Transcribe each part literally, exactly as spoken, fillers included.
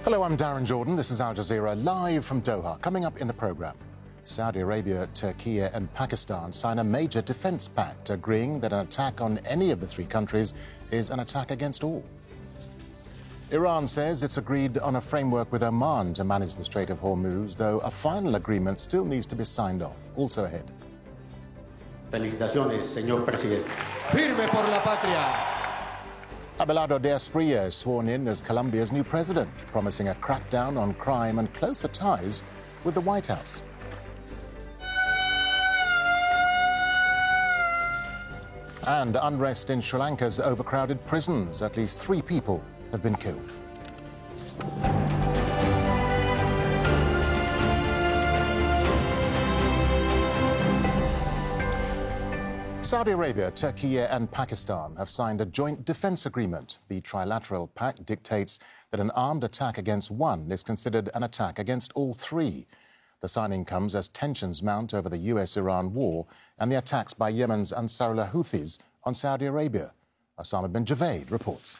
Hello, I'm Darren Jordan. This is Al Jazeera live from Doha. Coming up in the programme, Saudi Arabia, Turkey and Pakistan sign a major defence pact agreeing that an attack on any of the three countries is an attack against all. Iran says it's agreed on a framework with Oman to manage the Strait of Hormuz, though a final agreement still needs to be signed off. Also ahead. Felicitaciones, señor presidente. Firme por la patria. Abelardo de Espriella is sworn in as Colombia's new president, promising a crackdown on crime and closer ties with the White House. And unrest in Sri Lanka's overcrowded prisons. At least three people have been killed. Saudi Arabia, Turkey and Pakistan have signed a joint defence agreement. The trilateral pact dictates that an armed attack against one is considered an attack against all three. The signing comes as tensions mount over the U S Iran war and the attacks by Yemen's Ansarullah Houthis on Saudi Arabia. Osama bin Javaid reports.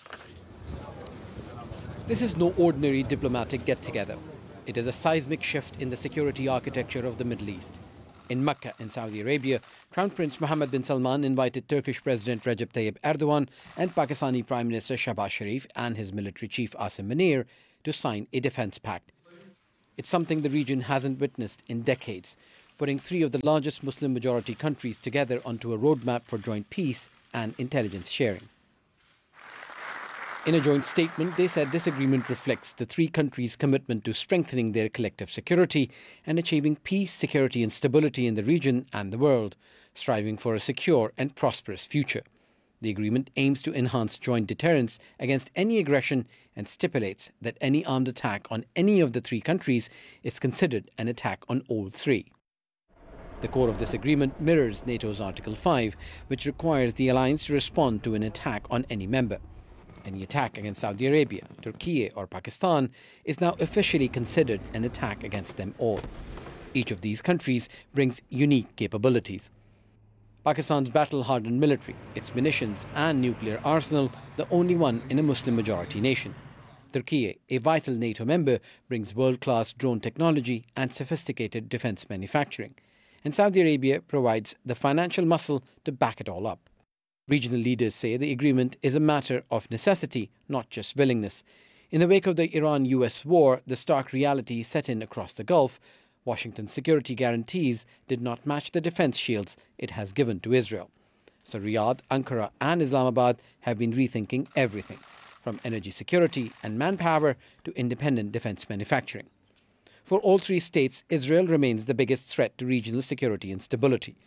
This is no ordinary diplomatic get-together. It is a seismic shift in the security architecture of the Middle East. In Mecca, in Saudi Arabia, Crown Prince Mohammed bin Salman invited Turkish President Recep Tayyip Erdogan and Pakistani Prime Minister Shehbaz Sharif and his military chief Asim Munir to sign a defence pact. It's something the region hasn't witnessed in decades, putting three of the largest Muslim-majority countries together onto a roadmap for joint peace and intelligence sharing. In a joint statement, they said this agreement reflects the three countries' commitment to strengthening their collective security and achieving peace, security and stability in the region and the world, striving for a secure and prosperous future. The agreement aims to enhance joint deterrence against any aggression and stipulates that any armed attack on any of the three countries is considered an attack on all three. The core of this agreement mirrors NATO's Article five, which requires the alliance to respond to an attack on any member. Any attack against Saudi Arabia, Turkey or Pakistan is now officially considered an attack against them all. Each of these countries brings unique capabilities. Pakistan's battle-hardened military, its munitions and nuclear arsenal, the only one in a Muslim-majority nation. Turkey, a vital NATO member, brings world-class drone technology and sophisticated defence manufacturing. And Saudi Arabia provides the financial muscle to back it all up. Regional leaders say the agreement is a matter of necessity, not just willingness. In the wake of the Iran-U S war, the stark reality set in across the Gulf. Washington's security guarantees did not match the defence shields it has given to Israel. So Riyadh, Ankara and Islamabad have been rethinking everything, from energy security and manpower to independent defence manufacturing. For all three states, Israel remains the biggest threat to regional security and stability.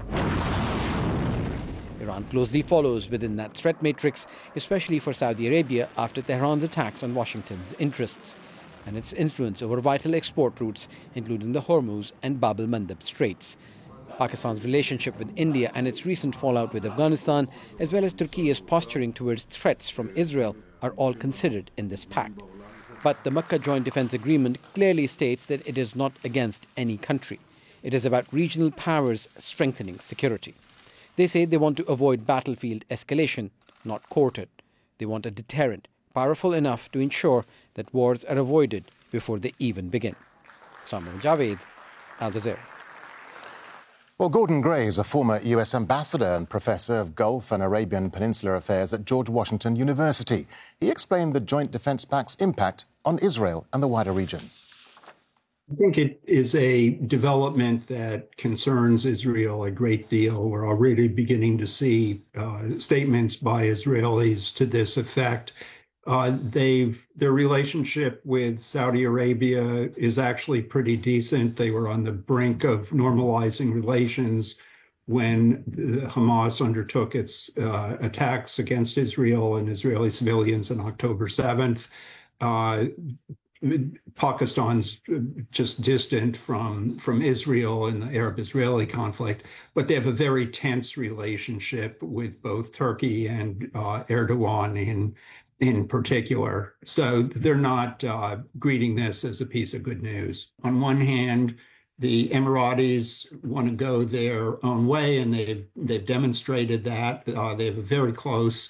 Iran closely follows within that threat matrix, especially for Saudi Arabia after Tehran's attacks on Washington's interests and its influence over vital export routes, including the Hormuz and Bab el-Mandeb Straits. Pakistan's relationship with India and its recent fallout with Afghanistan, as well as Turkey's posturing towards threats from Israel, are all considered in this pact. But the Makkah Joint Defence Agreement clearly states that it is not against any country. It is about regional powers strengthening security. They say they want to avoid battlefield escalation, not court it. They want a deterrent, powerful enough to ensure that wars are avoided before they even begin. Osama bin Javaid, Al Jazeera. Well, Gordon Gray is a former U S ambassador and professor of Gulf and Arabian Peninsula affairs at George Washington University. He explained the Joint Defence Pact's impact on Israel and the wider region. I think it is a development that concerns Israel a great deal. We're already beginning to see uh, statements by Israelis to this effect. Uh, they've their relationship with Saudi Arabia is actually pretty decent. They were on the brink of normalizing relations when Hamas undertook its uh, attacks against Israel and Israeli civilians on October seventh. Uh, Pakistan's just distant from, from Israel and the Arab-Israeli conflict, but they have a very tense relationship with both Turkey and uh, Erdogan in, in particular. So they're not uh, greeting this as a piece of good news. On one hand, the Emiratis want to go their own way, and they've, they've demonstrated that. Uh, they have a very close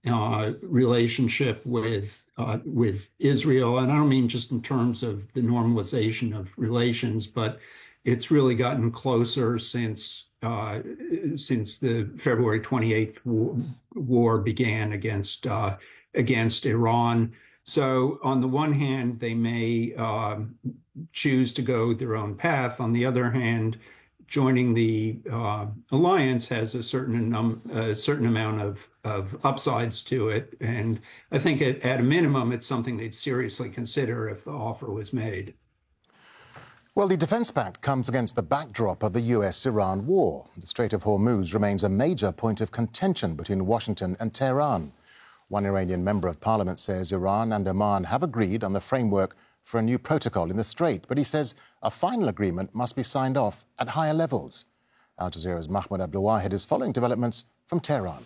uh, relationship with uh, with Israel. And I don't mean just in terms of the normalization of relations, but it's really gotten closer since uh, since the February twenty-eighth war, war began against uh, against Iran. So on the one hand, they may uh, choose to go their own path. On the other hand, joining the uh, alliance has a certain um, a certain amount of, of upsides to it. And I think at, at a minimum, it's something they'd seriously consider if the offer was made. Well, the Defence Pact comes against the backdrop of the U S Iran war. The Strait of Hormuz remains a major point of contention between Washington and Tehran. One Iranian member of parliament says Iran and Oman have agreed on the framework for a new protocol in the Strait, but he says a final agreement must be signed off at higher levels. Al Jazeera's Mahmoud Abdelwahed is following developments from Tehran.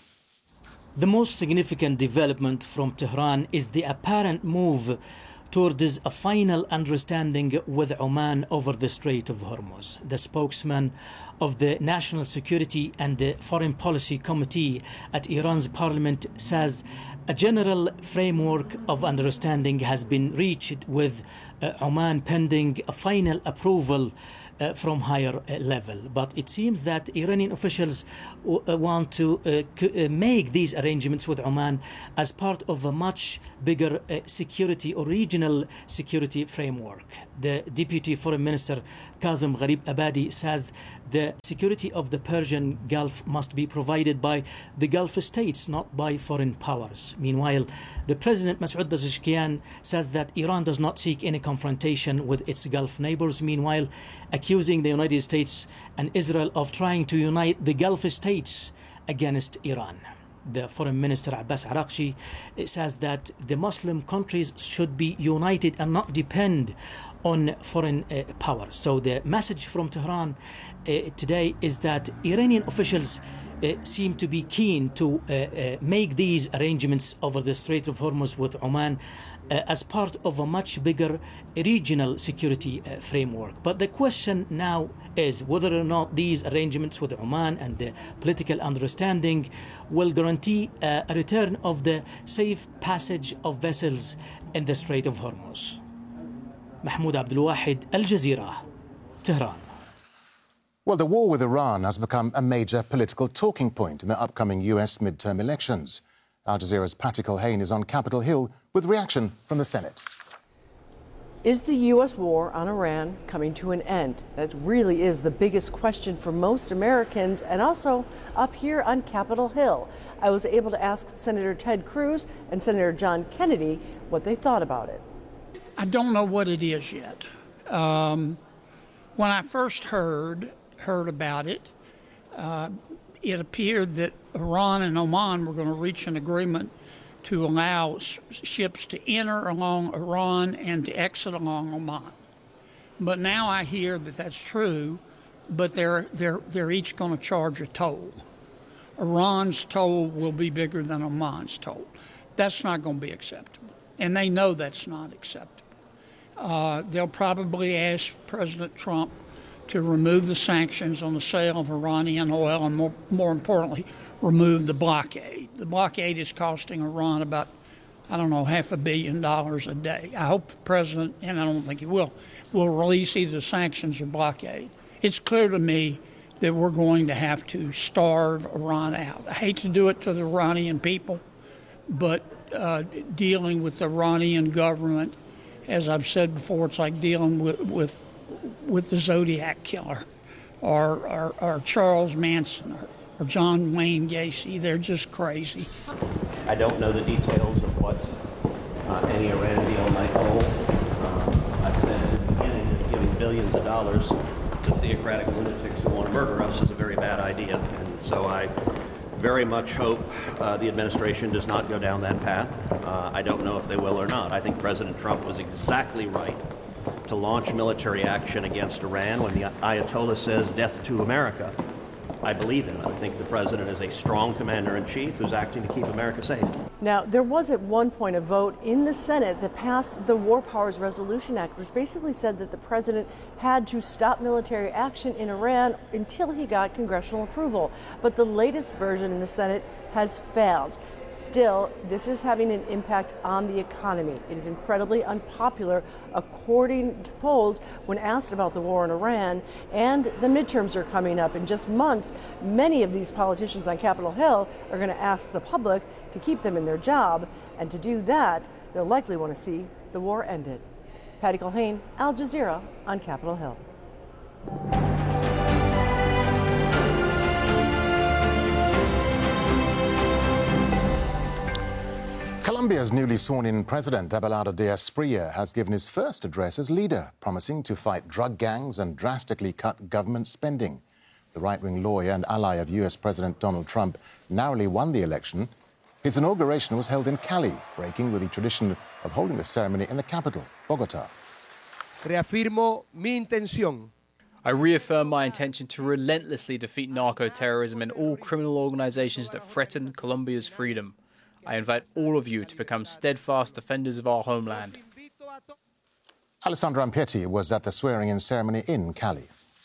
The most significant development from Tehran is the apparent move towards a final understanding with Oman over the Strait of Hormuz. The spokesman of the National Security and the Foreign Policy Committee at Iran's parliament says a general framework of understanding has been reached with uh, Oman pending a final approval Uh, from higher uh, level. But it seems that Iranian officials w- uh, want to uh, c- uh, make these arrangements with Oman as part of a much bigger uh, security or regional security framework. The Deputy Foreign Minister Kazem Gharib Abadi says the security of the Persian Gulf must be provided by the Gulf states, not by foreign powers. Meanwhile, the President Masoud Pezeshkian says that Iran does not seek any confrontation with its Gulf neighbors. Meanwhile, accusing the United States and Israel of trying to unite the Gulf states against Iran. The Foreign Minister Abbas Araghchi says that the Muslim countries should be united and not depend on foreign uh, powers. So the message from Tehran uh, today is that Iranian officials uh, seem to be keen to uh, uh, make these arrangements over the Strait of Hormuz with Oman uh, as part of a much bigger regional security uh, framework. But the question now is whether or not these arrangements with Oman and the political understanding will guarantee uh, a return of the safe passage of vessels in the Strait of Hormuz. Mahmoud Abdelwahed, Al Jazeera, Tehran. Well, the war with Iran has become a major political talking point in the upcoming U S midterm elections. Al Jazeera's Patty Culhane is on Capitol Hill with reaction from the Senate. Is the U S war on Iran coming to an end? That really is the biggest question for most Americans, and also up here on Capitol Hill. I was able to ask Senator Ted Cruz and Senator John Kennedy what they thought about it. I don't know what it is yet. Um, when I first heard heard about it, uh, it appeared that Iran and Oman were going to reach an agreement to allow s- ships to enter along Iran and to exit along Oman. But now I hear that that's true, but they're they're they're each going to charge a toll. Iran's toll will be bigger than Oman's toll. That's not going to be acceptable, and they know that's not acceptable. Uh, they'll probably ask President Trump to remove the sanctions on the sale of Iranian oil and, more, more importantly, remove the blockade. The blockade is costing Iran about, I don't know, half a billion dollars a day. I hope the president, and I don't think he will, will release either sanctions or blockade. It's clear to me that we're going to have to starve Iran out. I hate to do it to the Iranian people, but uh, dealing with the Iranian government, as I've said before, it's like dealing with with, with the Zodiac killer or, or, or Charles Manson or, or John Wayne Gacy. They're just crazy. I don't know the details of what uh, any Iran deal might hold. Uh, I've said at the beginning that giving billions of dollars to theocratic lunatics who want to murder us is a very bad idea. And so I very much hope uh, the administration does not go down that path. Uh, I don't know if they will or not. I think President Trump was exactly right to launch military action against Iran when the Ayatollah says death to America. I believe him. I think the president is a strong commander-in-chief who's acting to keep America safe. Now, there was at one point a vote in the Senate that passed the War Powers Resolution Act, which basically said that the president had to stop military action in Iran until he got congressional approval. But the latest version in the Senate has failed. Still, this is having an impact on the economy. It is incredibly unpopular, according to polls, when asked about the war in Iran, and the midterms are coming up in just months. Many of these politicians on Capitol Hill are going to ask the public to keep them in their job, and to do that, they'll likely want to see the war ended. Patty Culhane, Al Jazeera on Capitol Hill. Colombia's newly sworn-in president, Abelardo Díaz-Prilla, has given his first address as leader, promising to fight drug gangs and drastically cut government spending. The right-wing lawyer and ally of U S President Donald Trump narrowly won the election. His inauguration was held in Cali, breaking with the tradition of holding the ceremony in the capital, Bogota. Reafirmo mi intención. I reaffirm my intention to relentlessly defeat narco-terrorism and all criminal organizations that threaten Colombia's freedom. I invite all of you to become steadfast defenders of our homeland. Alessandro Ampietti was at the swearing-in ceremony in Cali.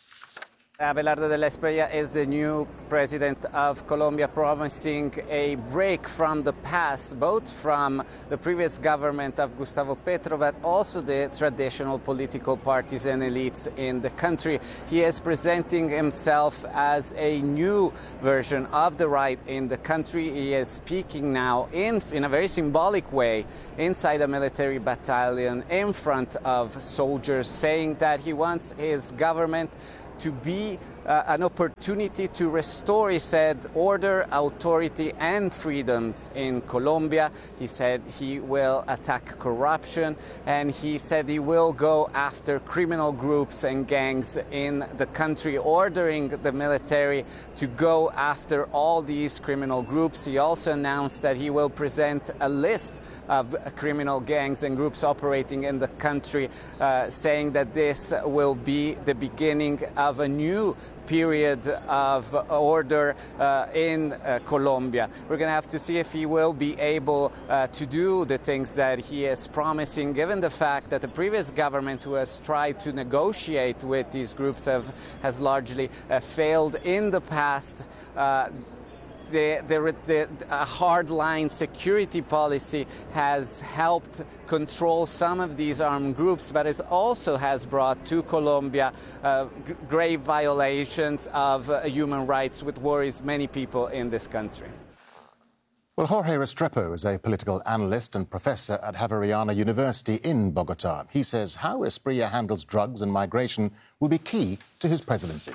Abelardo Díaz-Prilla is the new president of Colombia, promising a break from the past, both from the previous government of Gustavo Petro, but also the traditional political parties and elites in the country. He is presenting himself as a new version of the right in the country. He is speaking now in, in a very symbolic way inside a military battalion in front of soldiers, saying that he wants his government to be uh, an opportunity to restore, he said, order, authority and freedoms in Colombia. He said he will attack corruption, and he said he will go after criminal groups and gangs in the country, ordering the military to go after all these criminal groups. He also announced that he will present a list of criminal gangs and groups operating in the country, uh, saying that this will be the beginning of a new period of order uh, in uh, Colombia. We're going to have to see if he will be able uh, to do the things that he is promising, given the fact that the previous government, who has tried to negotiate with these groups, have, has largely uh, failed in the past. Uh, The, the, the a hardline security policy has helped control some of these armed groups, but it also has brought to Colombia uh, grave violations of uh, human rights, which worries many people in this country. Well, Jorge Restrepo is a political analyst and professor at Javeriana University in Bogota. He says how Esprilla handles drugs and migration will be key to his presidency.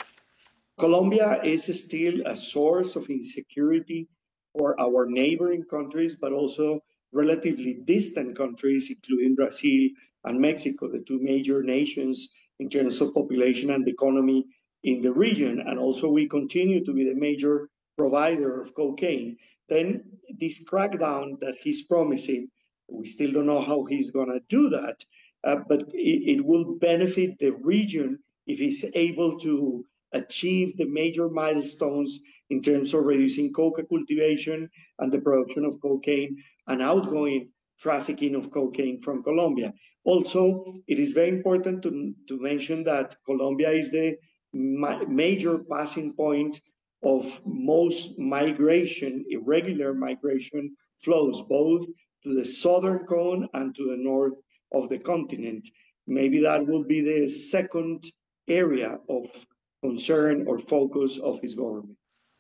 Colombia is still a source of insecurity for our neighboring countries, but also relatively distant countries, including Brazil and Mexico, the two major nations in terms of population and economy in the region. And also we continue to be the major provider of cocaine. Then this crackdown that he's promising, we still don't know how he's going to do that, uh, but it, it will benefit the region if he's able to achieve the major milestones in terms of reducing coca cultivation and the production of cocaine and outgoing trafficking of cocaine from Colombia. Also, it is very important to, to mention that Colombia is the ma major passing point of most migration, irregular migration flows, both to the southern cone and to the north of the continent. Maybe that will be the second area of concern or focus of his government.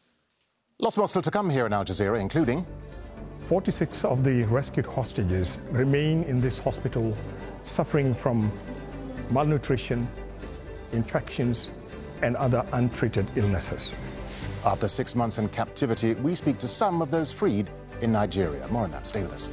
Lots more still to come here in Al Jazeera, including forty-six of the rescued hostages remain in this hospital suffering from malnutrition, infections, and other untreated illnesses. After six months in captivity, we speak to some of those freed in Nigeria. More on that. Stay with us.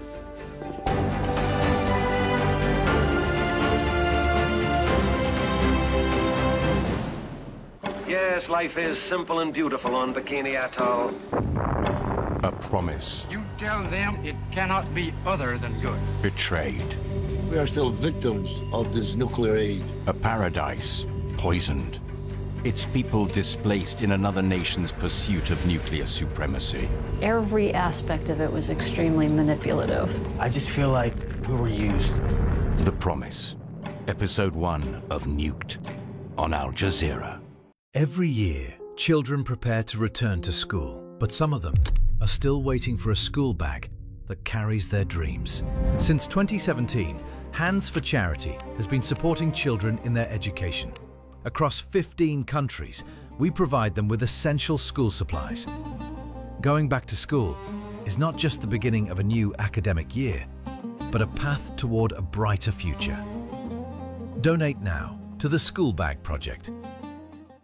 Yes, life is simple and beautiful on Bikini Atoll. A promise. You tell them it cannot be other than good. Betrayed. We are still victims of this nuclear aid. A paradise poisoned. Its people displaced in another nation's pursuit of nuclear supremacy. Every aspect of it was extremely manipulative. I just feel like we were used. The Promise. Episode one of Nuked on Al Jazeera. Every year, children prepare to return to school, but some of them are still waiting for a school bag that carries their dreams. Since twenty seventeen, Hands for Charity has been supporting children in their education. Across fifteen countries, we provide them with essential school supplies. Going back to school is not just the beginning of a new academic year, but a path toward a brighter future. Donate now to the School Bag Project